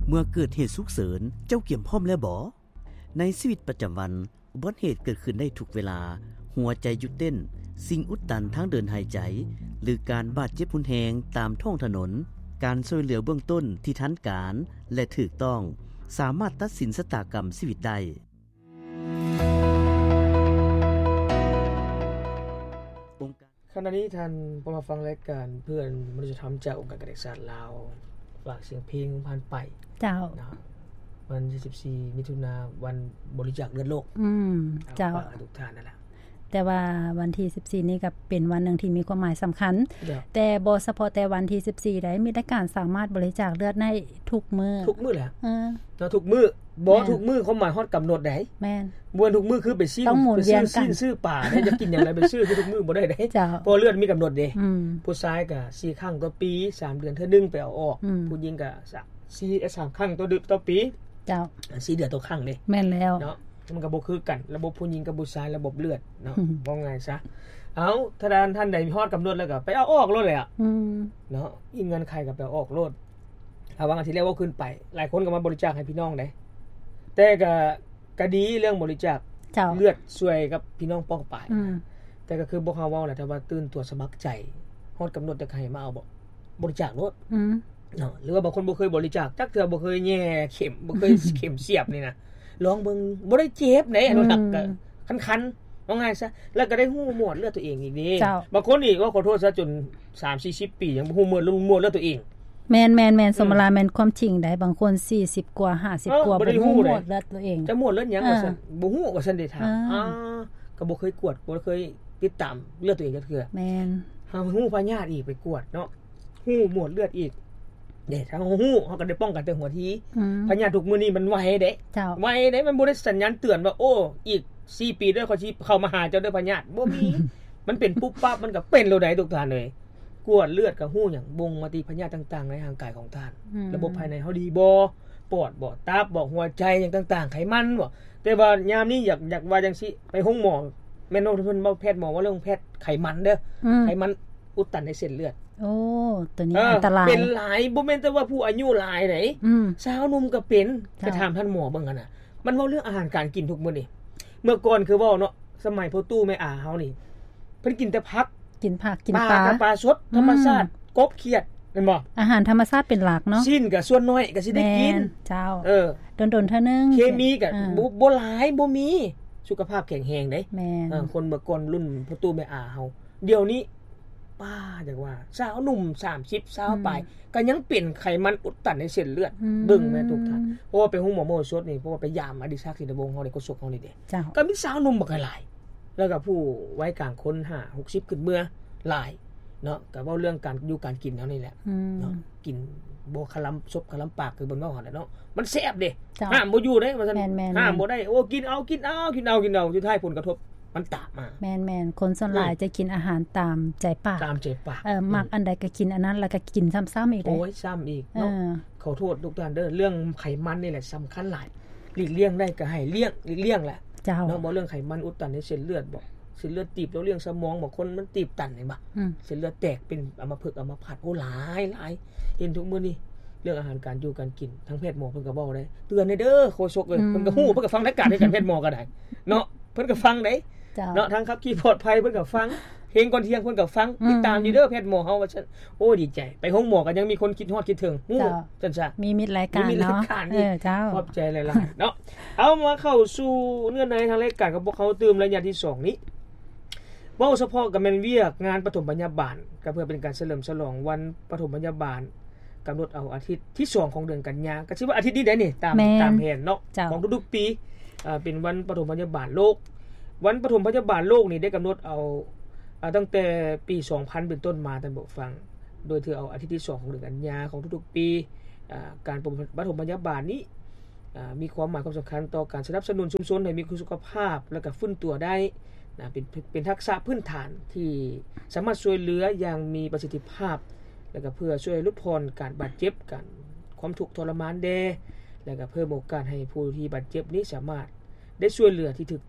เมื่อเกิดเหตุฉุกเฉินเจ้าเกี่ยมพร้อมแล้วบ่ในชีวิตประจำวันอุบัติเหตุเกิดขึ้นได้ทุกเวลาหัวใจหยุดเต้นสิ่งอุดตันทางเดินหายใจหรือการบาดเจ็บรุนแรงตามท้องถนนการช่วยเหลือเบื้องต้นที่ทันการและถูกต้องสามารถตัดสินชะตากรรมชีวิตได้ขณะนี้ท่านผู้มาฟังรายการเพื่อนมนุษยธรรมจากองค์การเกษตรศาสตร์ลาวฝากเสียงเพลงผ่านไปเจ้าวันที่14มิถุนายนวันบริจาคเลือดโลกเจ้าทุกท่านนั่นแหละแต่ว่าวันที่14นี้ก็เป็นวันนึงที่มีความหมายสําคัญแต่บ่เฉพาะแต่วันที่14ได้มีรายการสามารถบริจาคเลือดได้ทุกมื้อแหละทุกมื้อบ่ทุกมื้อความหมายฮอดกําหนดได้แม่นบ่ทุกมื้อคือไปซื้อซื้อป่าได้จะกินหยังไงไปซื้อทุกมื้อบ่ได้เด้เพราะเลือดมีกําหนดเด้ผู้ชายก็4ครั้งต่อปี3เดือนเทื่อนึงไปเอาออกผู้หญิงก็3ครั้งต่อปีเจ้า 4เดือนต่อครั้งเด้แม่นแล้วเนาะมันก็บ่คือกันระบบผู้หญิงกับผู้ชายระบบเลือดเนาะว่าไงซะเอาถ้าท่านใดมีฮอดกําหนดแล้วก็ไปเอาออกโลดเลยอ่ะเนาะอีเงินใครก็ไปเอาออกโลดถ้าว่าอาทิตย์แล้วว่าขึ้นไปหลายคนก็มาบริจาคให้พี่น้องได้แต่ก็ดีเรื่องบริจาคเลือดช่วยกับพี่น้องป้องปายแต่ก็คือบ่เฮาเว้าแหละถ้าว่าตื่นตัวสมัครใจฮอดกําหนดจะให้มาเอาบริจาคโลดเนาะหรือว่าบางคนบ่เคยบริจาคจักเทื่อบ่เคยแย่เข็มบ่เคยเข็มเสียบนี่นะลองเบิ่งบ่ได้เจ็บได้อนุรักษ์ก็คันๆว่าไงซะแล้วก็ได้ฮู้หมวดเลือดตัวเองอีกนี่บางคนนี่ก็ขอโทษซะจน 3-40 ปียังบ่ฮู้หมวดเลือดตัวเองแม่นๆสมราแม่นความจริงได้บางคน40กว่า50กว่าบ่ฮู้หมวดเลือดตัวเองจะหมวดเลือดหยังว่าซั่นบ่ฮู้ว่าซั่นได้ถามก็บ่เคยกวดบ่เคยติดตามเลือดตัวเองจักเทื่อแม่นเฮาฮู้พญาติอีกไปกวดเนาะฮู้หมวดเลือดอีกเด้ถ้าฮู้เฮาก็ได้ป้องกันแต่หัวทีพญาทุกมื้อนี้มันไวเด้ไวเด้มันบ่ได้สัญญาณเตือนว่าโอ้อีก4ปีเด้อเขาสิเข้ามาหาเจ้าเด้อพญาบ่มี มันเป็นปุ๊บปั๊บมันก็เป็นโลดได้ทุกท่านเลยกวดเลือดก็ฮู้หยังบ่งมาที่พญาต่างๆในร่างกายของท่านระบบภายในเฮาดีบ่ปอดบ่ตับบ่หัวใจหยังต่างๆไขมันบ่แต่ว่ายามนี้อยากว่าจังซี่ไปห้องหมอแม่นเพิ่นบ่แพทย์หมอว่าเรื่องแพทย์ไขมันเด้อไขมันอุดตันในเส้นเลือดโอ้ตัวนี้อันตรายเป็นหลายบ่แม่นแต่ว่าผู้อายุหลายไดสาวหนุ่มก็เป็นไปถามท่านหมอเบิ่งกันน่ะมันเว้าเรื่องอาหารการกินทุกมื้อนี่เมื่อก่อนคือเว้าเนาะสมัยพ่อตู้แม่อาเฮานี่เพิ่นกินแต่ผักกินปลาสดธรรมชาติกบเขียดแม่นบ่อาหารธรรมชาติเป็นหลักเนาะชิ้นก็ส่วนน้อยก็สิได้กินเจ้าดนๆเท่านึงเคมีก็บ่หลายบ่มีสุขภาพแข็งแรงเด้คนเมื่อก่อนรุ่นพ่อตู้แม่อาเฮาเดี๋ยวนี้ป้าจังว่าสาวหนุ่ม30สาวปลายก็ยังเป็นไขมันอุดตันในเส้นเลือดเบิ่งแม่ทุกท่านเพราะว่าไปฮู้หมอโมสดนี่เพราะว่าไปยามอดิศักดิ์สินวงศ์เฮานี่ก็สกเฮานี่เด้ก็มีสาวหนุ่มบักหลายแล้วก็ผู้วัยกลางคน5 60ขึ้นเมื่อหลายเนาะก็เว้าเรื่องการอยู่การกินเฮานี่แหละเนาะกินบ่คลำซบคลำปากคือเบิ่นเว้าหั่นเนาะมันแซ่บเด้ห้ามบ่อยู่เด้ว่าซั่นห้ามบ่ได้โอ้กินเอาสุดท้ายผลกระทบมันตามมาแม่นๆคนส่วนหลายจะกินอาหารตามใจปากมักอันใดก็กินอันนั้นแล้วก็กินซ้ำๆอีกโอ้ยซ้ำอีกเนาะขอโทษทุกท่านเด้อเรื่องไขมันนี่แหละสำคัญหลายหลีกเลี่ยงได้ก็ให้เลี่ยงแหละเนาะบ่เรื่องไขมันอุดตันในเส้นเลือดบ่เส้นเลือดตีบแล้วเรื่องสมองบางคนมันตีบตันเห็นบ่เส้นเลือดแตกเป็นอัมพฤกษ์อัมพาตโอ้หลายเห็นทุกมื้อนี้เรื่องอาหารการอยู่การกินทั้งแพทย์หมอเพิ่นก็เว้าได้เตือนเด้อโฆษกเอ้ยเพิ่นก็ฮู้เพิ่นก็ฟังรายการด้วยกันแพทย์หมอก็ได้เนาะเพิ่นก็ฟังได้เนาะทางขับขี่ปลอดภัยเพิ่นก็ฟังเพลงก่อนเที่ยงเพิ่นก็ฟังติดตามอยู่เด้อแพทย์หมอเฮาว่าซั่นโอ้ดีใจไปห้องหมอก็ยังมีคนคิดฮอดคิดถึงฮู้จังซั่นมีมิตรรายการเนาะเจ้าขอบใจหลายๆเนาะเอามาเข้าสู่เนื้อในทางรายการกับพวกเขาตื่มระยะที่2นี้เว้าเฉพาะกับแม่นเวียกงานปฐมพยาบาลก็เพื่อเป็นการเฉลิมฉลองวันปฐมพยาบาลกำหนดเอาอาทิตย์ที่2ของเดือนกันยายนก็สิว่าอาทิตย์นี้ได้นี่ตามแผนเนาะของทุกๆปีเป็นวันปฐมพยาบาลโลกวันปฐมพยาบาลโลกนี่ได้กำหนดเอาตั้งแต่ปี 2000 เป็นต้นมาท่านผู้ฟังโดยถือเอาอาทิตย์ที่2ของเดือนกันยายนของทุกๆปีการปฐมพยาบาลนี้มีความหมายความสำคัญต่อการสนับสนุนชุมชนให้มีสุขภาพและก็ฟื้นตัวได้เป็นทักษะพื้นฐานที่สามารถช่วยเหลืออย่างมีประสิทธิภาพแล้วก็เพื่อช่วยลดพรการบาดเจ็บกันความทุกข์ทรมานแด่แล้วก็เพิ่มโอกาสให้ผู้ที่บาดเจ็บนี้สามารถได้ช่วยเหลือที่ถูกต้อง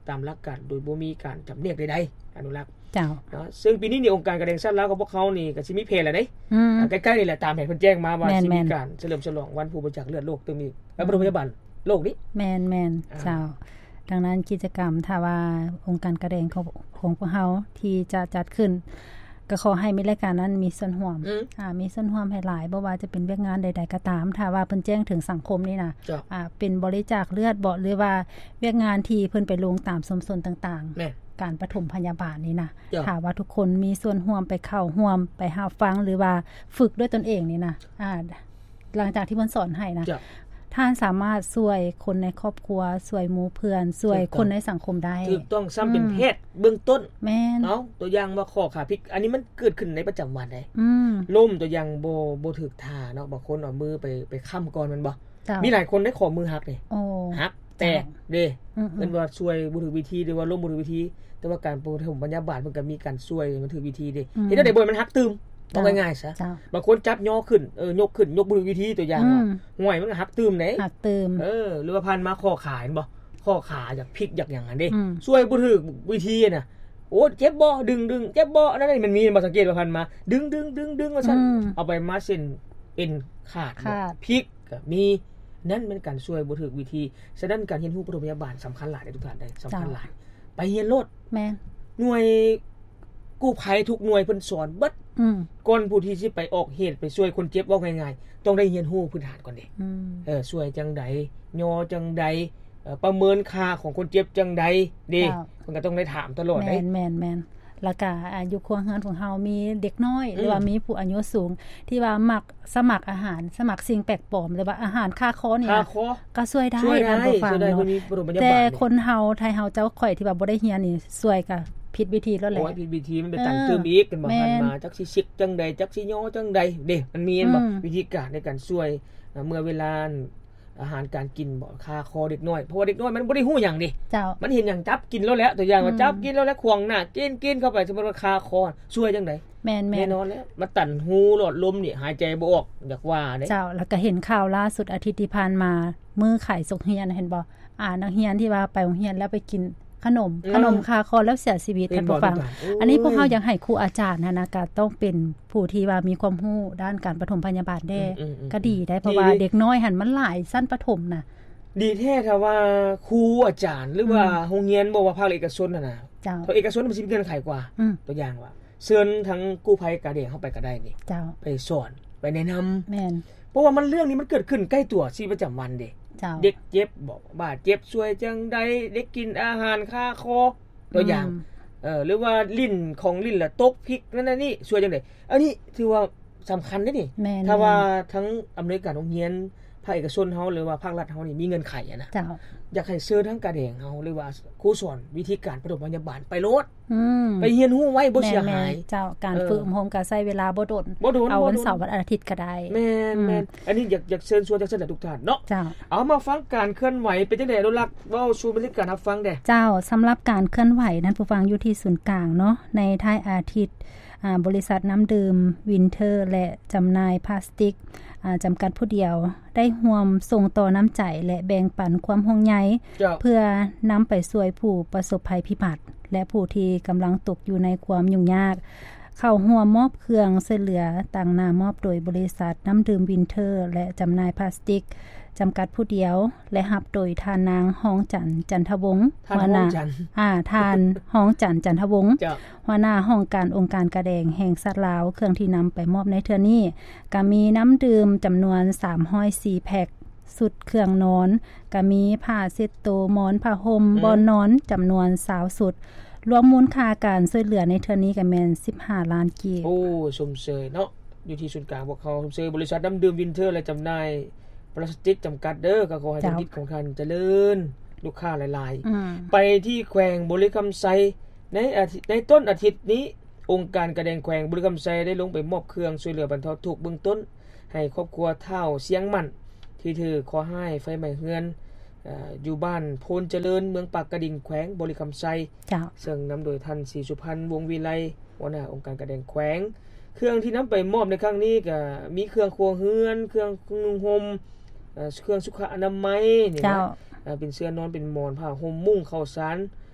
ตามหลักการโดยบ่มีการจำเนียกใดๆอนุรักษ์เจ้าเนาะซึ่งปีนี้นี่องค์การกระแดงสัตว์ลาวของพวกเขานี่ก็สิมีเพลแล้วเด้ใกล้ๆนี่แหละตามแผนเพิ่นแจ้งมาว่าสิมีการเฉลิมฉลองวันผู้บริจาคเลือดโลกตึงนี้ปฐมพยาบาลโลกนี้แม่นๆเจ้าดังนั้นกิจกรรมถ้าว่าองค์การกระแดงของพวกเฮาที่จะจัดขึ้นก็ขอให้มีรายการนั้นมีส่วนร่วมมีส่วนร่วมให้หลายบ่ว่าจะเป็นเวียกงานใดๆก็ตามถ้าว่าเพิ่นแจ้งถึงสังคมนี่นะเป็นบริจาคเลือดบ่หรือว่าเวียกงานที่เพิ่นไปลงตามชุมชนต่างๆการปฐมพยาบาลนี่นะถ้าว่าทุกคนมีส่วนร่วมไปเข้าร่วมไปหาฟังหรือว่าฝึกด้วยตนเองนี่นะหลังจากที่เพิ่นสอนให้นะท่านสามารถช่วยคนในครอบครัวช่วยหมู่เพื่อนช่วยคนในสังคมได้ถูกต้องซ้ำเป็นแพทย์เบื้องต้นแม่นเนาะตัวอย่างว่าข้อขาพลิกอันนี้มันเกิดขึ้นในประจำวันได้ล้มตัวอย่างบ่ถูกท่าเนาะบางคนเอามือไปค้ำก่อนมันบ่มีหลายคนได้ข้อมือหักนี่หักแตกเด้เพิ่นว่าช่วยบ่ถูกวิธีหรือว่าล้มบ่ถูกวิธีแต่ว่าการปฐมพยาบาลเพิ่นก็มีการช่วยมันถูกวิธีเด้เฮ็ดได้บ่มันหักตึมเอาง่ายๆซะบางคนจับย่อขึ้นยกขึ้นยกมือวิธีตัวอย่างห่วยมันก็หักตืมเด้หักตืมหรือว่าพันมาข้อขาเห็นบ่ข้อขาอยากพลิกอยากอย่างนั้นเด้ช่วยบ่ถูกวิธีน่ะโอ้เจ็บบ่ดึงเจ็บบ่นั่นมันมีบ่สังเกตว่าพันมาดึงว่าซั่นเอาไปมาเส้นเอ็นขาดพลิกก็มีนั่นเป็นการช่วยบ่ถูกวิธีฉะนั้นการเรียนรู้ปฐมพยาบาลสำคัญหลายเด้อทุกท่านได้สำคัญหลายไปเรียนโลดแม่นหน่วยกู้ภัยทุกหน่วยเพิ่นสอนเบิดก่อนผู้ที่สิไปออกเหตุไปช่วยคนเจ็บว่าง่ายๆต้องได้เรียนรู้พื้นฐานก่อนเด้ช่วยจังใดย่อจังใดประเมินค่าของคนเจ็บจังใดเด้มันก็ต้องได้ถามตลอดเด้แม่นๆแล้วก็อยู่ครัวเรือนของเฮามีเด็กน้อยหรือว่ามีผู้อายุสูงที่ว่ามักสมัครอาหารสมัครสิ่งแปลกปลอมหรือว่าอาหารค่าคอนี่ก็ช่วยได้ท่านผู้ฟังแต่คนเฮาไทยเฮาเจ้าข่อยที่ว่าบ่ได้เรียนนี่ช่วยก็ผิดวิธีแล้วแหละโอ้ยผิดวิธีมันไปตันเติมอีกกันบ่ทันมาจักสิซิกจังใดจักสิย่อจังใดเด้มันมีบ่วิธีการในการช่วยเมื่อเวลาอาหารการกินบ่คาคอเด็กน้อยเพราะว่าเด็กน้อยมันบ่ได้ฮู้หยังดิมันเห็นหยังจับกินแล้วแหละตัวอย่างว่าจับกินแล้วแล้วควงหน้ากินเข้าไปสมมุติว่าคาคอช่วยจังได๋แม่นแน่นอนแล้วมาตันหูหลอดลมนี่หายใจบ่ออกอยากว่าเด้เจ้าแล้วก็เห็นข่าวล่าสุดอาทิตย์ที่ผ่านมามื้อไข่สุกเฮียนเห็นบ่นักเรียนที่ว่าไปโรงเรียนแล้วไปกินขนมคาคอแล้วเสียชีวิตท่านผู้ฟังอันนี้พวกเฮาอยากให้ครูอาจารย์นะก็ต้องเป็นผู้ที่ว่ามีความรู้ด้านการปฐมพยาบาลได้ก็ดีได้เพราะว่าเด็กน้อยหันมันหลายชั้นประถมน่ะดีแท้ถ้าว่าครูอาจารย์หรือว่าโรงเรียนบ่ว่าภาคเอกชนน่ะนะเพราะเอกชนมันสิมีเงินขายกว่าตัวอย่างว่าเชิญทั้งกู้ภัยกะเดงเข้าไปก็ได้นี่ไปสอนไปแนะนำแม่นเพราะว่ามันเรื่องนี้มันเกิดขึ้นใกล้ตัวชีวิตประจำวันเด้เด็กเจ็บบอกบาดเจ็บช่วยจังใดเด็กกินอาหารคาคอตัวอย่างหรือว่าลิ้นของลิ้นละตกพริกนั่นนี่ช่วยจังได๋อันนี้ถือว่าสำคัญเด้นี่ถ้าว่าทั้งอเมริกันโรงเรียนภาคเอกชนเฮาหรือว่าภาครัฐเฮานี่มีเงินไขนะอยากให้ซื้อทั้งกระแดงเฮาหรือว่าครูสอนวิธีการปฐมพยาบาลไปโลดไปเรียนรู้ไว้บ่เสียหายเจ้าการฝึกอบรมก็ใช้เวลาบ่โดนเอาวันเสาร์วันอาทิตย์ก็ได้แม่นอันนี้อยากเชิญชวนจังซั่นทุกท่านเนาะเอามาฟังการเคลื่อนไหวเป็นจังได๋อนุรักษ์เว้าสู่บรรยากาศรับฟังเด้เจ้าสำหรับการเคลื่อนไหวนั้นผู้ฟังอยู่ที่ศูนย์กลางเนาะในท้ายอาทิตย์บริษัทน้ำดื่มวินเทอร์และจำหน่ายพลาสติกจำกัดผู้เดียวได้ร่วมส่งต่อน้ำใจและแบ่งปันความห่วงใยเพื่อนำไปช่วยผู้ประสบภัยพิบัติและผู้ที่กำลังตกอยู่ในความยุ่งยากเข้าร่วมมอบเครื่องช่วยเหลือต่างหน้ามอบโดยบริษัทน้ำดื่มวินเทอร์และจำหน่ายพลาสติกจำกัดผู้เดียวและรับโดยทานนางห้องจันทวงศ์หัวหน้าทานห้องจันทวงศ์หัวหน้าห้องการองค์การกระแดงแห่งสัตว์ลาวเครื่องที่นำไปมอบในเทื่อนี้ก็มีน้ำดื่มจำนวน304แพ็คสุดเครื่องนอนก็มีผ้าเช็ดโตหมอนผ้าห่มบอนนอนจำนวน20สุดรวมมูลค่าการช่วยเหลือในเทื่อนี้ก็แม่น15ล้านกีบโอ้สมเสยเนาะอยู่ที่ศูนย์กลางพวกเขาสมเสยบริษัทน้ำดื่มวินเทอร์และจำหน่ายพลาสติกจำกัดเด้อก็ขอให้ธุรกิจของท่านเจริญลูกค้าหลายๆไปที่แขวงบุรีคำไซในต้นอาทิตย์นี้องค์การกระแดงแขวงบุรีคำไซได้ลงไปมอบเครื่องช่วยเหลือบรรเทาทุกข์เบื้องต้นให้ครอบครัวเฒ่าเสียงมั่นที่ถือขอให้ไฟไหม้เฮือนอยู่บ้านโพนเจริญเมืองปากกระดิ่งแขวงบุรีคำไซซึ่งนำโดยท่านศรีสุพรรณวงศ์วิไลหัวหน้าองค์การกระแดงแขวงเครื่องที่นำไปมอบในครั้งนี้ก็มีเครื่องครัวเฮือนเครื่องนุ่งห่มเครื่องสุขอนามัยนี่นะเป็นเสื้อนอนเป็นหมอนผ้าห่มมุ้งข้าวสาร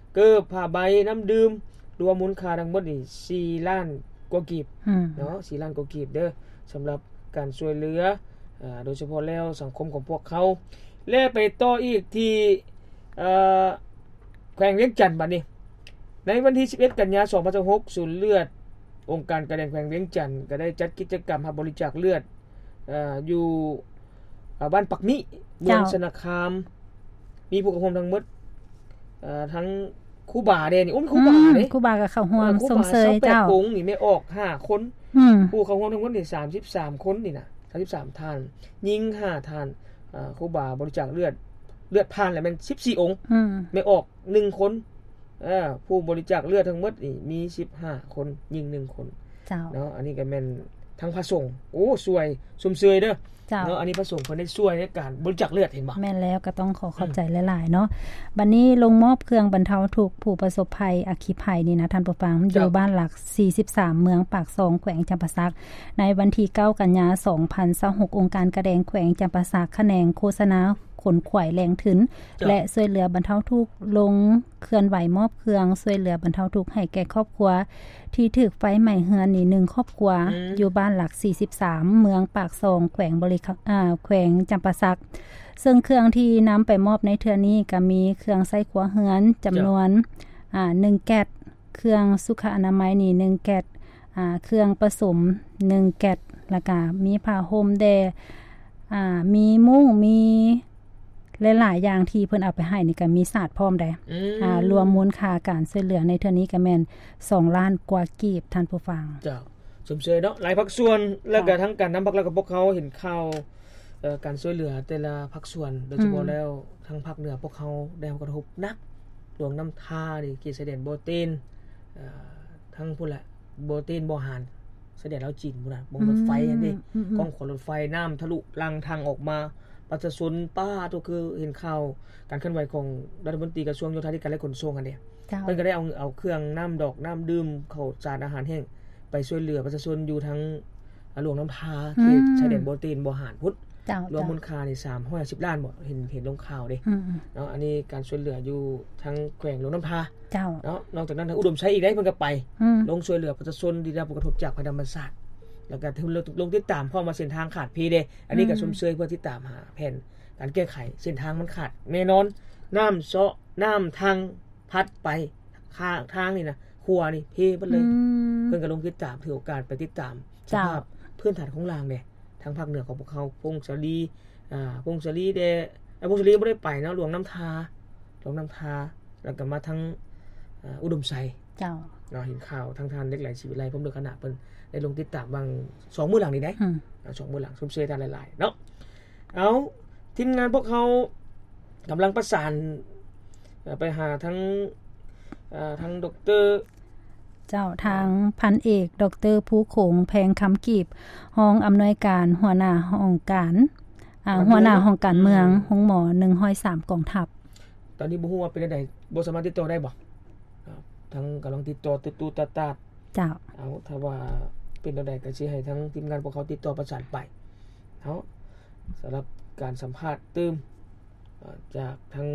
เกิบผ้าใบน้ำดื่มรวมมูลค่าทั้งหมดนี่4ล้านกว่ากีบเนาะ4ล้านกว่ากีบเด้อสำหรับการช่วยเหลือโดยเฉพาะแล้วสังคมของพวกเขาและไปต่ออีกที่แขวงเวียงจันทน์บัดนี้ในวันที่11กันยายน2026ศูนย์เลือดองค์การกระแดงแขวงเวียงจันทน์ก็ได้จัดกิจกรรมรับบริจาคเลือดอยู่บ้านปักมิเมืองสนาคามมีผู้กระทำทั้งหมดทั้งครูบาเด้นี่ครูบาเด้ครูบาก็เข้าร่วมส่งเสริมเจ้าองค์นี่ไม่ออก5คนผู้เข้าร่วมทั้งหมดนี่33คนนี่นะ33ท่านหญิง5ท่านครูบาบริจาคเลือดผ่านแล้วมัน14องค์ไม่ออก1คนผู้บริจาคเลือดทั้งหมดนี่มี15คนหญิง1คนเจ้าเนาะอันนี้ก็แม่นทั้งพระสงฆ์โอ้สวยสมเสยเด้อเนาะอันนี้พระสงฆ์เพิ่นได้ช่วยในการบริจาคเลือดเห็นบ่แม่นแล้วก็ต้องขอบใจหลายๆเนาะบัดนี้ลงมอบเครื่องบรรเทาทุกข์ผู้ประสบภัยอัคคีภัยนี่นะท่านผู้ฟังอยู่บ้านหลัก43เมืองปากซองแขวงจำปาสักในวันที่9กันยายน2026องค์การกระแดงแขวงจำปาสักคะแนนโฆษณาขนขวายแรงถึนและช่วยเหลือบรรเทาทุกข์ลงเคลื่อนไหวมอบเครื่องช่วยเหลือบรรเทาทุกข์ให้แก่ครอบครัวที่ถูกไฟไหม้เฮือนนี่1ครอบครัวอยู่บ้านหลัก43เมืองปากซองแขวงแขวงจำปาสักซึ่งเครื่องที่นำไปมอบในเทื่อนี้ก็มีเครื่องใส่ครัวเฮือนจำนวน1แก๊สเครื่องสุขอนามัยนี่1แก๊สเครื่องผสม1แก๊สแล้วก็มีผ้าห่มแดมีมุ้งมีหลายๆอย่างที่เพิ่นเอาไปให้นี่ก็มีศาสตร์พร้อมได้รวมมูลค่าการช่วยเหลือในเทื่อนี้ก็แม่น2ล้านกว่ากีบท่านผู้ฟังเจ้าสมเสยเนาะหลายภาคส่วนแล้วก็ทั้งการนำพักแล้วก็พวกเขาเห็นข่าวการช่วยเหลือแต่ละภาคส่วนโดยเฉพาะแล้วทั้งภาคเหนือพวกเขาได้รับกระทบหนักหลวงน้ำทานี่เขตชายแดนโบเตนทั้งพุ่นแหละโบเตนบ่หานชายแดนลาวจีนพุ่นน่ะบ่รถไฟอันนี้กองขนรถไฟน้ำทะลุลังทางออกมาประชาชนป้าตัวคือเห็นข่าวการเคลื่อนไหวของรัฐมนตรีกระทรวงโยธาธิการและขนส่งอันเนี้ยเพิ่นก็ได้เอาเครื่องน้ำดอกน้ำดื่มข้าวสารอาหารแห้งไปช่วยเหลือประชาชนอยู่ทั้งหลวงน้ำทาเขตชายแดนโบเตนบ่หานพุทธรวมมูลค่านี่310ล้านบ่เห็นลงข่าวเด้เนาะอันนี้การช่วยเหลืออยู่ทั้งแขวงหลวงน้ำทาเนาะนอกจากนั้นทางอุดมชัยอีกได้เพิ่นก็ไปลงช่วยเหลือประชาชนที่ได้รับผลกระทบจากภัยธรรมชาติแล้วก็ลงติดตามพอมาเส้นทางขาดพีเด้อันนี้ก็ชมเชยเพื่อติดตามหาแผนการแก้ไขเส้นทางมันขาดแน่นอนน้ำเซาะน้ำทางพัดไปข้างทางนี่นะขัวนี่เพเบิดเลยเพิ่นก็ลงติดตามถือโอกาสไปติดตามสภาพพื้นฐานของลางเด้ทางภาคเหนือของพวกเขาพงศลีพงศลีเด้พงศลีบ่ได้ไปเนาะหลวงน้ำทาแล้วก็มาทั้งอุดมไซเจ้าเนาะเห็นข่าวทางทานเล็กหลายชีวิตหลายผมโดยขณะเพิ่นได้ลงติดตามบาง2มื้อหลังนี่ได้2มื้อหลังชมเชยทานหลายๆเนาะเอาทีมงานพวกเขากำลังประสานไปหาทั้งดร. เจ้าทางพันเอกดร.ผู้โขงแพงคำกีบห้องอำนวยการหัวหน้าห้องการหัวหน้าห้องการเมืองห้องหมอ103กองทัพตอนนี้บ่ฮู้ว่าเป็นจังได๋บ่สามารถติดต่อได้บ่ทั้งกำลังติดต่อตูตาเจ้าเอาถ้าว่าเป็นจังได๋ก็สิให้ทั้งทีมงานพวกเขาติดต่อประสานไปเนาะสำหรับการสัมภาษณ์ตื้มจากทาง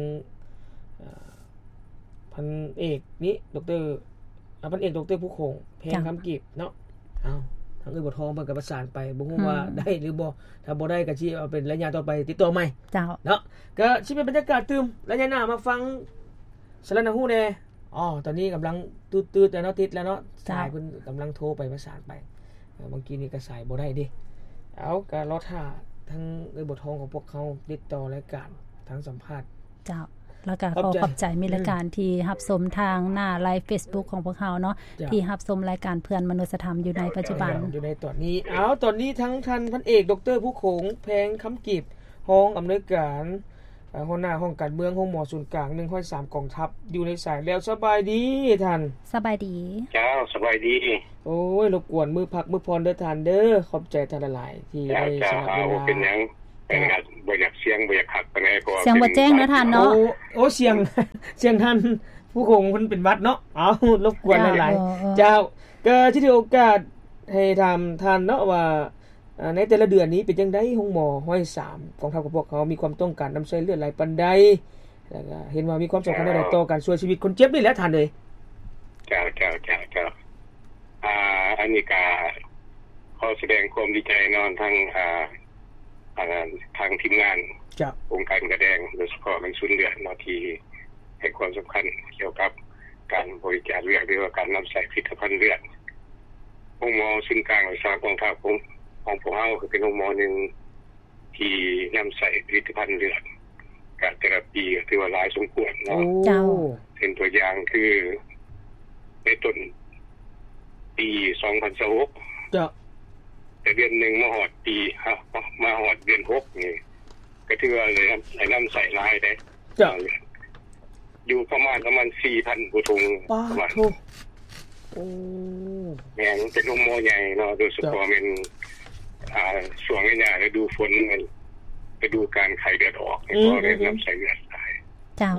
พันเอกนี้ดร.พันเอกดร.ผู้โขงแพงคำกีบเนาะเอาทางบ่ทองเพิ่นก็ประสานไปบ่ฮู้ว่าได้หรือบ่ถ้าบ่ได้ก็สิเอาเป็นระยะต่อไปติดต่อใหม่เจ้าเนาะก็สิเป็นบรรยากาศตื้มระยะหน้ามาฟังสารนฮู้แน่ตอนนี้กำลังตืดๆแล้วเนาะติดแล้วเนาะสายเพิ่นกำลังโทรไปประสานไปบางทีนี่ก็สายบ่ได้ดิเอาก็รอท่าทั้งบททองของพวกเขาติดต่อรายการทั้งสัมภาษณ์เจ้าแล้วก็ขอบใจมีรายการที่รับชมทางหน้าไลฟ์ Facebook ของพวกเขาเนาะที่รับชมรายการเพื่อนมนุษยธรรมอยู่ในปัจจุบันอยู่ในตอนนี้ตอนนี้ทั้งท่านพันเอกดร.ผู้โขงแพงคำกีบห้องอำนวยการหัวหน้าห้องการเมืองห้องหมอศูนย์กลาง103กองทัพอยู่ในสายแล้วสบายดีท่านสบายดีเจ้าสบายดีโอ้ยรบกวนมือพักมือพรเด้อท่านเด้อขอบใจท่านหลายที่ได้สนับสนุนเป็นหยังบ่อยากเสียงบ่อยากคักปานใดก็เสียงบ่แจ้งเด้อท่านเนาะโอ้เสียงท่านผู้คงเพิ่นเป็นวัดเนาะรบกวนหลายๆเจ้าก็ที่ได้โอกาสให้ถามท่านเนาะว่าในแต่ละเดือนนี้เป็นจังได๋ห้องหมอ103กองทัพกับพวกเขามีความต้องการนำใช้เลือดหลายปานใดแล้วก็เห็นว่ามีความสำคัญในต่อการช่วยชีวิตคนเจ็บนี่แหละท่านเอ้ยเจ้าอันนี้ก็ขอแสดงความดีใจนอนทางทางทีมงานองค์การกระแดงโดยเฉพาะมันศูนย์เลือดเนาะที่ให้ความสำคัญเกี่ยวกับการบริจาคเลือดหรือว่าการนำใส่ผลิตภัณฑ์เลือดองค์หมอศูนย์กลางวิชากองทัพของพวกเราคือเป็นองค์หมอนึงที่นำใส่ผลิตภัณฑ์เลือดการเทอราปีถือว่าหลายสมควรเนาะเป็นตัวอย่างคือในต้นปี2026แต่เดือน1มาฮอดปีมาฮอดเดือน6นี่ก็ถือว่าเลยให้นำใส่หลายได้อยู่ประมาณ 4,000 กว่าถุงประมาณโอ้แม่นเป็นองค์หมอใหญ่เนาะโดยเฉพาะเป็นช่วงนี้ฤดูฝนมันไปดูการไข้เลือดออกก็ได้นำใส่เลือดได้เจ้า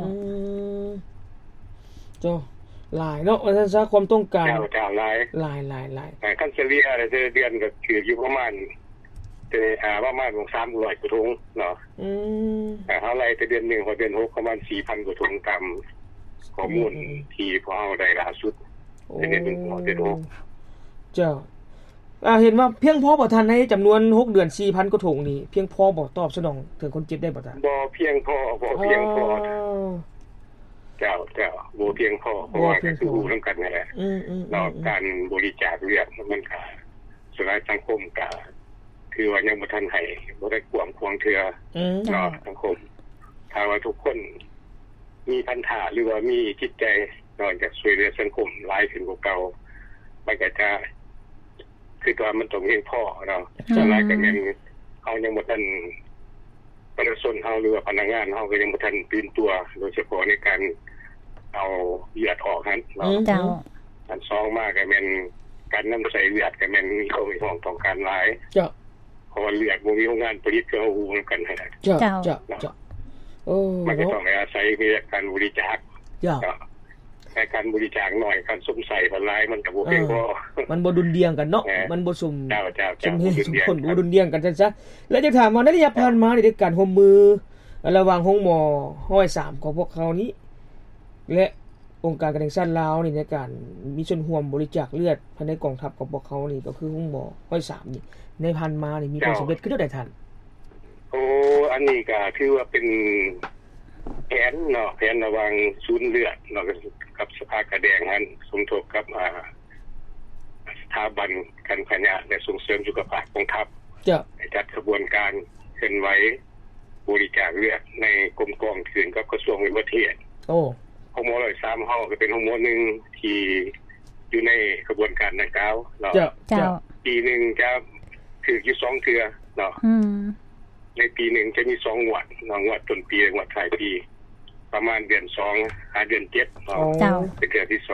หลายเนาะว่าซั่นซะความต้องการเจ้าหลายคันเฉลี่ยเดือนก็คืออยู่ประมาณประมาณ300 กว่าถุงเนาะเฮาไล่แต่เดือน1 เดือน6ประมาณ 4,000 กว่าถุงตามข้อมูลที่พวกเฮาได้ล่าสุดในเดือน1เดือน6 เจ้าเห็นว่าเพียงพอบ่ทันในจำนวน6เดือน 4,000 กว่าถุงนี่เพียงพอบ่ตอบสนองถึงคนเจ็บได้บ่ท่านบ่เพียงพอเจ้าบ่เพียงพอเพราะว่าคือฮู้นํกันนั่นแหละการบริจาคเลือดมันก็ส่วนสังคมก็คือว่ายังบ่ทันให้บ่ได้กวางควงเทื่อเนาะสังคมถ้าว่าทุกคนมีพันธะหรือว่ามีจิตใจนอกจากช่วยเหลือสังคมหลายขึ้นกว่าเก่ามันก็จะคือตัวมันต้องเพียงพอเนาะส่วนหลายก็แม่นเฮายังบ่ทันประชาชนเฮาหรือว่าพนักงานเฮาก็ยังบ่ทันตื่นตัวโดยเฉพาะในการเอาเลือดออกนั้นเนาะอัน2มาก็แม่นการนำใส่เลือดก็แม่นมีความต้องการหลายเพราะว่าเลือดบ่มีโรงงานผลิตก็ฮู้กันให้ได้มันก็ต้องอาศัยมีการบริจาคแต่การบริจาคน้อยการสมใส่หลายมันก็บ่เพียงพอมันบ่ดุลเดียงกันเนาะมันบ่สมคนบ่ดุลเดียงกันซั่นซะแล้วจะถามว่าในระยะผ่านมาในการร่วมมือระหว่างโรงหมอ103ของพวกเขานี้และองค์การกระแดงสั้นลาวนี่ในการมีส่วนร่วมบริจาคเลือดภายในกองทัพของพวกเขานี่ก็คือโรงหมอ103นี่ในผ่านมานี่มีความสำเร็จขึ้นเท่าใดท่านอันนี้ก็คือว่าเป็นแผนเนาะแผนระหว่างศูนย์เลือดเนาะกับสภากระแดงนั้นสมทบกับสถาบันการแพทย์และส่งเสริมสุขภาพกองทัพจัดกระบวนการเคลื่อนไหวบริจาคเลือดในกรมกองทุนกับกระทรวงต่างประเทศของหมอ103เฮาก็เป็นของหมอนึงที่อยู่ในกระบวนการดังกล่าวเนาะปีนึงจะถืออยู่2เทื่อเนาะในปีนึงจะมี2งวดงวดต้นปีงวดท้ายปีประมาณเดือน2หาเดือน7เนาะเป็นเดือนที่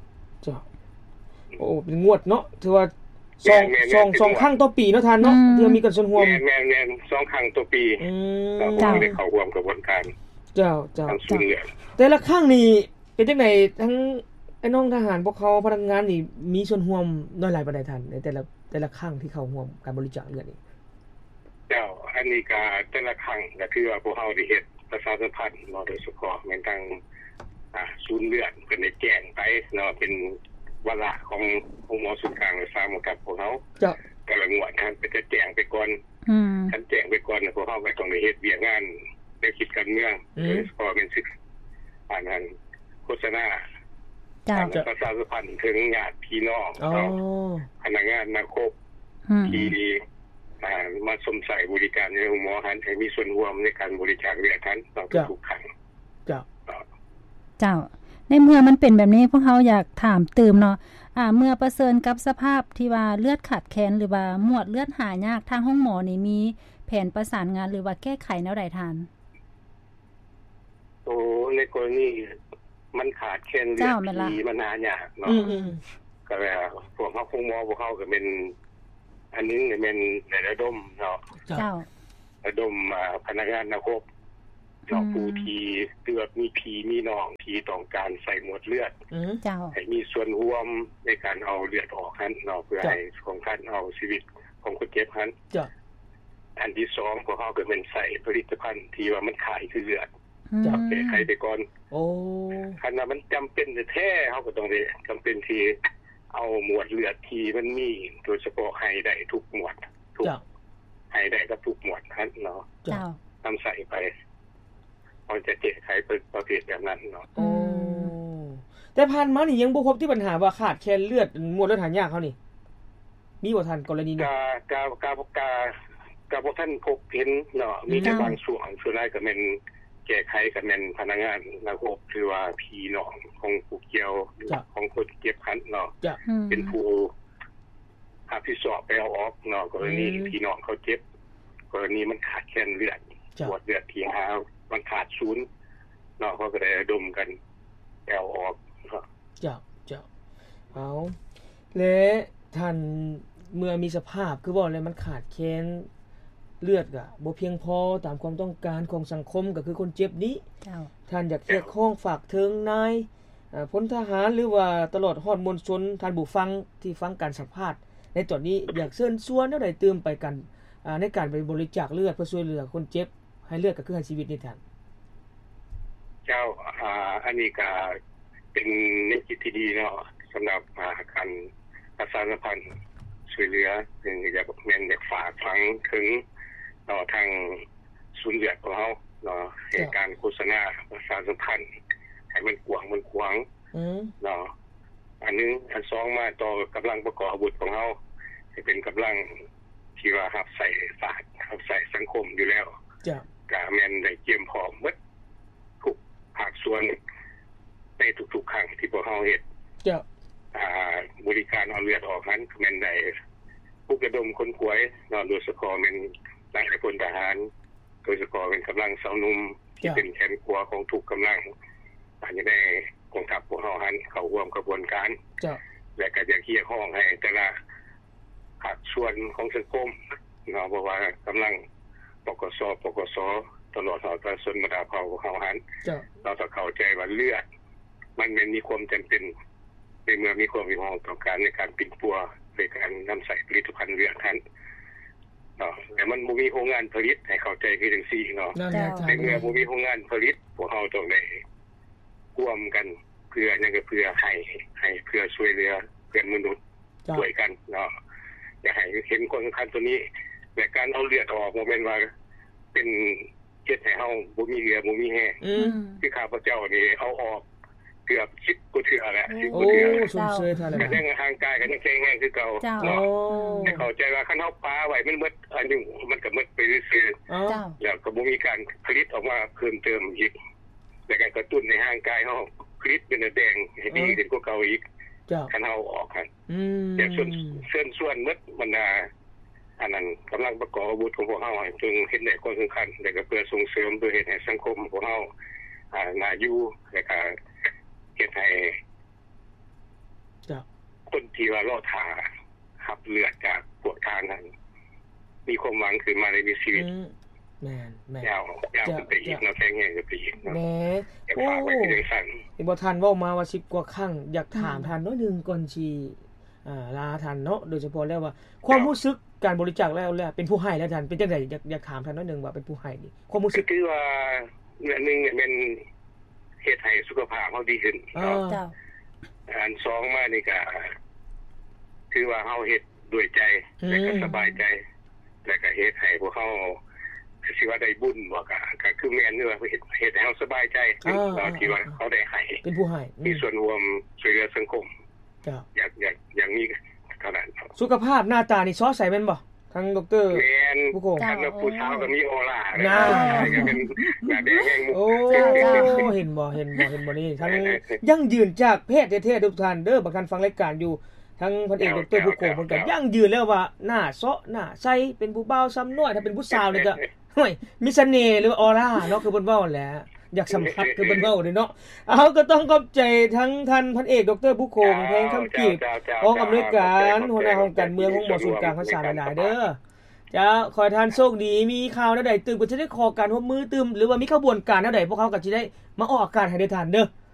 2 จ้ะโอ้เป็นงวดเนาะถือว่า2ครั้งต่อปีเนาะท่านเนาะที่มีกันส่วนร่วมแม่น2ครั้งต่อปีเราได้เข้าร่วมกระบวนการเจ้าแต่ละครั้งนี่เป็นจังได๋ทั้งไอ้น้องทหารพวกเขาพนักงานนี่มีส่วนร่วมน้อยหลายปานใดท่านในแต่ละครั้งที่เข้าร่วมการบริจาคเลือดนี่เจ้าอันนี้ก็แต่ละครั้งก็คือว่าพวกเฮาได้เฮ็ดประชาสัมพันธ์เนาะโดยเฉพาะแม่นทางศูนย์เลือดเพิ่นได้แจ้งไปเนาะเป็นวาระของหมอศูนย์กลางสร้างกับพวกเฮาแต่ละงวดท่านไปแจ้งไปก่อนท่านแจ้งไปก่อนพวกเฮาก็ต้องได้เฮ็ดเวียกงานในคิดการเมืองโดยเฉพาะเป็นศึกนั้นโฆษณาประชาสัมพันธ์ถึงญาติพี่น้องพนักงานนักคบที่มาสมใส่บริการในหมอหันให้มีส่วนร่วมในการบริจาคเลือดท่านต้องทุกครั้งเจ้าในเมื่อมันเป็นแบบนี้พวกเฮาอยากถามเติมเนาะเมื่อประเสริญกับสภาพที่ว่าเลือดขาดแคลนหรือว่าหมวดเลือดหายากทางห้องหมอนี่มีแผนประสานงานหรือว่าแก้ไขแนวใดทานในกรณีมันขาดแคลนเลือดที่มันหายากเนาะก็แล้วพวกเฮาคงหมอพวกเฮาก็เป็นอันนี้เป็นระดมเนาะระดมพนักงานนักรบเนาะผู้ที่เลือดมีพี่มีน้องที่ต้องการใส่หมวดเลือดให้มีส่วนร่วมในการเอาเลือดออกนั้นเนาะเพื่อให้ของท่านเอาชีวิตของคนเจ็บนั้นอันที่2พวกเฮาก็เป็นใส่ผลิตภัณฑ์ที่ว่ามันขายคือเลือดจ้ะแก้ไขไปก่อนโอ้คันว่ามันจําเป็นแท้เฮาก็ต้องได้จําเป็นที่เอาหมวดเลือดที่มันมีโดยเฉพาะให้ได้ทุกหมวดทุกให้ได้กับทุกหมวดนั้นเนาะเจ้านําใส่ไปมันจะแก้ไขเป็นประเภทแบบนั้นเนาะแต่ผ่านมานี่ยังบ่พบที่ปัญหาว่าขาดแคลนเลือดมวลเลือดหายากเฮานี่มีบ่ทันกรณีนี้กาบ่ทันพบเห็นเนาะมีแต่บางส่วนส่วนใหญ่ก็แม่นแก้ไขก็แม่นพนักงานระบบหรือว่าพี่น้องของผู้เกี่ยวของคนเก็บคันเนาะเป็นผู้รับผิดชอบไปเอาออกเนาะกรณีพี่น้องเขาเจ็บกรณีมันขาดแคลนเลือดปวดเลือดที่หามันขาดศูนย์เนาะเขาก็ได้ระดมกันเอาออกจ้ะเอาและท่านเมื่อมีสภาพคือว่าอะไรมันขาดแคลนเลือดก็บ่เพียงพอตามความต้องการของสังคมก็คือคนเจ็บนี้ท่านอยากเรียกร้องฝากถึงนายพลทหารหรือว่าตลอดฮอดมวลชนท่านผู้ฟังที่ฟังการสัมภาษณ์ในตอนนี้อยากเชิญชวนแนวใดตื่มไปกันในการไปบริจาคเลือดเพื่อช่วยเหลือคนเจ็บให้เลือดก็คือให้ชีวิตนี่ท่านเจ้าอันนี้ก็เป็นแนวคิดที่ดีเนาะสําหรับการประชาสัมพันธ์ช่วยเหลือซึ่งอยากแม่นอยากฝากฟังถึงทางศูนย์เลือดของเฮาเนาะในการโฆษณาประชาสัมพันธ์ให้มันกว้างมันขวางเนาะอันนึงอัน2มาต่อกําลังประกอบอาวุธของเฮาให้เป็นกําลังที่ว่ารับใส่ศาสตร์รับใส่สังคมอยู่แล้วจ้ะก็แม่นได้เตรียมพร้อมหมดทุกภาคส่วนในทุกๆครั้งที่พวกเฮาเฮ็ดจ้ะบริการเอาเลือดออกนั้นแม่นได้ผู้กระดมคนป่วยเนาะโดยเฉพาะแม่นนายพลทหารโดยเฉพาะเป็นกำลังสาวนุ่มที่เป็นแขนขวาของทุกกำลังอาจจะได้กองทัพพวกเฮาหันเข้าร่วมกระบวนการจ้ะและก็อยากเรียกร้องให้แต่ละภาคส่วนของสังคมเนาะบ่ว่ากำลังปกสตลอดประชาชนบรรดาเผ่าเฮาหันเราต้องเข้าใจว่าเลือดมันเป็นมีความจําเป็นในเมื่อมีความต้องการในการปิดปัวในการนําใส่ผลิตภัณฑ์เลือดนั้นเนาะแต่มันบ่มีโรงงานผลิตให้เข้าใจคือจังซี่เนาะในเมื่อบ่มีโรงงานผลิตพวกเฮาต้องได้ร่วมกันเพื่อหยังก็เพื่อให้เพื่อช่วยเหลือเพื่อนมนุษย์ด้วยกันเนาะอยากให้เห็นคนสำคัญตัวนี้ในการเอาเลือดออกบ่แม่นว่าเป็นเฮ็ดให้เฮาบ่มีเลือดบ่มีแฮคือข้าพเจ้านี่เอาออกเกือบ10กว่าเทื่อแล้ว10กว่าเทื่อสมเสยท่านแล้วยังทางกายก็ยังแข็งแรงคือเก่าเนาะแต่เข้าใจว่าคันเฮาปาไว้มันหมดอันนึงมันก็หมดไปซื่อๆแล้วก็บ่มีการผลิตออกมาเพิ่มเติมอีกแล้วก็กระตุ้นในร่างกายเฮาผลิตเป็นแดงให้ดีขึ้นกว่าเก่าอีกคันเฮาออกคั่นแต่ส่วนหมดมันอันนั้นกำลังประกอบอาวุธของพวกเฮาจึงเฮ็ดได้ความสำคัญแล้วก็เพื่อส่งเสริมเพื่อเฮ็ดให้สังคมของเฮาน่าอยู่แล้วก็เฮ็ดให้คนที่ว่ารอท่ารับเลือดจากพวกทานนั้นมีความหวังขึ้นมาในชีวิตแม่นยาวไปอีกเนาะแข็งแรงไปอีกเนาะแม่ฝากไว้คือจังซั่นบ่ทันเว้ามาว่า10กว่าครั้งอยากถามท่านน้อยนึงก่อนสิลาท่านเนาะโดยเฉพาะแล้วว่าความรู้สึกการบริจาคแล้วเป็นผู้ให้แล้วท่านเป็นจังได๋อยากถามท่านน้อยนึงว่าเป็นผู้ให้นี่ความรู้สึกคือว่าอันนึงเนี่ยมันเฮ็ดให้สุขภาพเฮาดีขึ้นเนาะอัน2มานี่ก็คือว่าเฮาเฮ็ดด้วยใจและก็สบายใจและก็เฮ็ดให้พวกเฮาสิว่าได้บุญบ่ก็คือแม่นเนื้อเฮ็ดให้เฮาสบายใจที่ว่าเขาได้ให้เป็นผู้ให้มีส่วนร่วมช่วยเหลือสังคมจ้ะอย่างนี้เท่านั้นสุขภาพหน้าตานี่ซอใสแม่นบ่ทั้งดร. ผู้คงคันผู้สาวก็มีออร่าก็เป็นหน้าแดงแห้งมุกโอ้เห็นบ่นี่ทั้งยั่งยืนจากเพศแท้ๆทุกท่านเด้อบางท่านฟังรายการอยู่ทั้งพันเอกดร.ผู้คงเพิ่นก็ยั่งยืนแล้วว่าหน้าเซาะหน้าใสเป็นผู้บ่าวซ้ำน้อยถ้าเป็นผู้สาวนี่ก็ห้วยมีเสน่ห์หรือออร่าเนาะคือเพิ่นเว้าแหละอยากสัมผัสคือเพิ่นเว้าเนาะเอาก็ต้องขอบใจทั้งท่านพันเอกดร.ผู้คงแห่งคำกีบของอำนวยการหัวหน้าของการเมืองของหมอศูนย์กลางภาษาหลายๆเด้อจ้าขอให้ท่านโชคดีมีข่าวแนวใดตื่นก็จะได้ขอการร่วมมือตื่มหรือว่ามีขบวนการแนวใดพวกเขาก็สิได้มาออกอากาศให้ได้ทันเด้อ